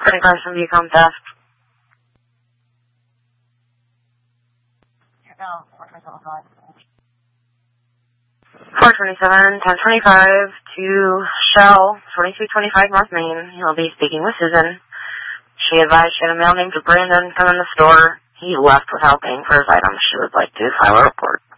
reporting Carson Bucom theft. No, 427, 1025 to Shell, 4225 North Main. He'll be speaking with Susan. She advised she had a male named Brandon come in the store. He left without paying for his items. She would like to file a report.